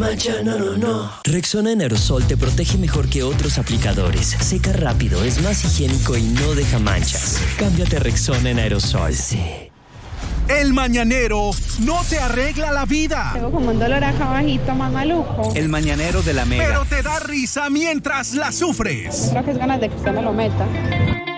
mancha, no, no, no. Rexona en aerosol te protege mejor que otros aplicadores. Seca rápido, es más higiénico y no deja manchas. Cámbiate a Rexona en aerosol. Sí. El mañanero no te arregla la vida. Tengo como un dolor acá abajito, más maluco. El mañanero de la Mega. Pero te da risa mientras la sufres. Creo que es ganas de que usted me lo meta.